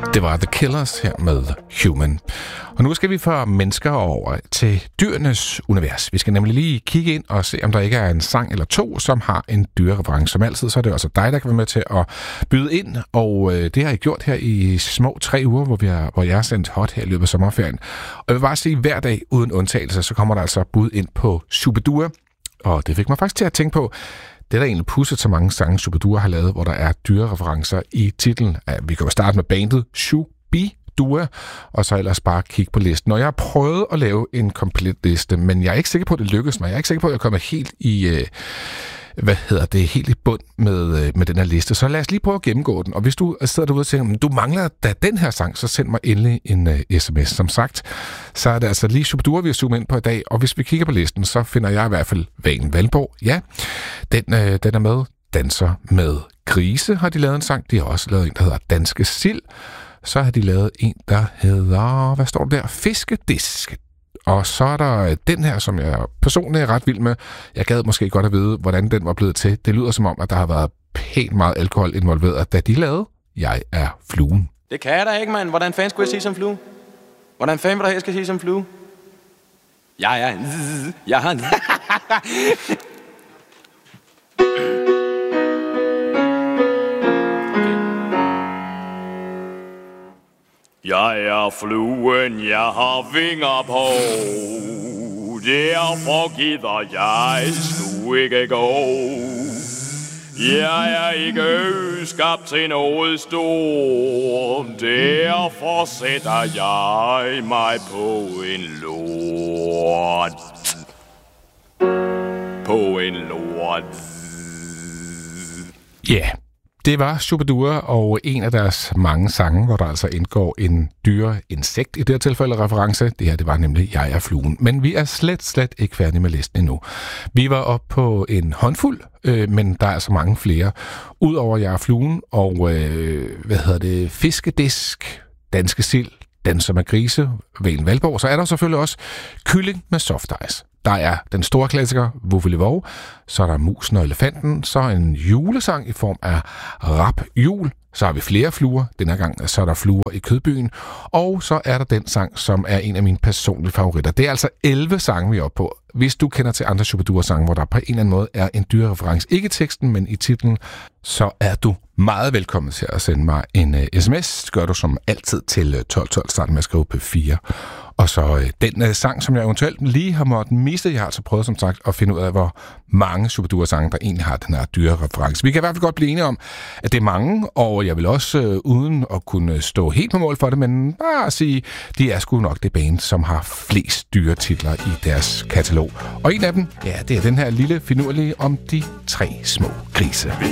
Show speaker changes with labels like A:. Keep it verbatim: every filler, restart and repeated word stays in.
A: Det var The Killers her med Human. Og nu skal vi fra mennesker over til dyrenes univers. Vi skal nemlig lige kigge ind og se, om der ikke er en sang eller to, som har en dyrereference. Som altid, så er det også dig, der kan være med til at byde ind. Og øh, det har I gjort her i små tre uger, hvor, vi har, hvor jeg har sendt hot her i løbet af sommerferien. Og jeg vil bare sige, at hver dag uden undtagelse, så kommer der altså bud ind på Shubidua. Og det fik mig faktisk til at tænke på, det er der egentlig pudset så mange sange, Shubidua har lavet, hvor der er dyrereferencer i titlen. Vi kan jo starte med bandet Shubidua, og så ellers bare kigge på listen. Og jeg har prøvet at lave en komplet liste, men jeg er ikke sikker på, at det lykkes mig. Jeg er ikke sikker på, at jeg kommer helt i... Øh, hvad hedder det, helt i bund med, med den her liste. Så lad os lige prøve at gennemgå den. Og hvis du sidder derude og tænker, du mangler da den her sang, så send mig endelig en uh, sms. Som sagt, så er det altså lige Shubidua, vi har zoomet ind på i dag. Og hvis vi kigger på listen, så finder jeg i hvert fald Valen Valborg. Ja, den, uh, den er med. Danser med grise har de lavet en sang. De har også lavet en, der hedder Danske Sild. Så har de lavet en, der hedder, hvad står der? Fiskedisk. Og så er der den her, som jeg personligt er ret vild med. Jeg gad måske godt at vide, hvordan den var blevet til. Det lyder som om, at der har været pænt meget alkohol involveret, da de lavede Jeg er fluen.
B: Det kan jeg da ikke, mand. Hvordan fanden skulle jeg sige som flue? Hvordan fanden vil der, jeg skal sige som flue? Jeg er... Jeg har... Jeg er fluen, jeg har vinger på. Derfor gider jeg sgu ikke gå. Jeg er ikke skabt til noget stort. Derfor sætter jeg mig på en lort. På en lort.
A: Ja. Yeah. Det var Shubidua og en af deres mange sange, hvor der altså indgår en dyreindsekt i det her tilfælde reference. Det her, det var nemlig Jeg er fluen. Men vi er slet, slet ikke færdige med listen endnu. Vi var oppe på en håndfuld, øh, men der er altså mange flere. Udover Jeg er fluen og, øh, hvad hedder det, Fiskedisk, Danske Sild, Danser med grise, Valen Valborg, så er der selvfølgelig også Kylling med soft ice. Der er den store klassiker, Vuvvelevov, så er der Musen og Elefanten, så en julesang i form af Rap Jul, så har vi flere fluer, denne gang så er der Fluer i Kødbyen, og så er der den sang, som er en af mine personlige favoritter. Det er altså elleve sange, vi er oppe på. Hvis du kender til andre Shubidua-sange, hvor der på en eller anden måde er en dyrereference, ikke i teksten, men i titlen, så er du meget velkommen til at sende mig en uh, sms. Det gør du som altid til tolv tolv, starten med at skrive P fire. Og så øh, den øh, sang, som jeg eventuelt lige har måttet miste. Jeg har altså prøvet, som sagt, at finde ud af, hvor mange Shubidua-sange, der egentlig har den her dyrereference. Vi kan i hvert fald godt blive enige om, at det er mange, og jeg vil også, øh, uden at kunne stå helt på mål for det, men bare sige, de er sgu nok det band, som har flest dyretitler i deres katalog. Og en af dem, ja, det er den her lille finurlige om de tre små grise.
B: Vi